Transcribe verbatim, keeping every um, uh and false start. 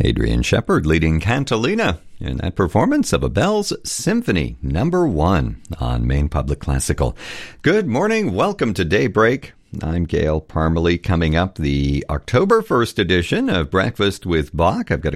Adrian Shepard leading Cantilena in that performance of Abel's Symphony number one on Maine Public Classical. Good morning. Welcome to Daybreak. I'm Gail Parmalee. Coming up, the October first edition of Breakfast with Bach. I've got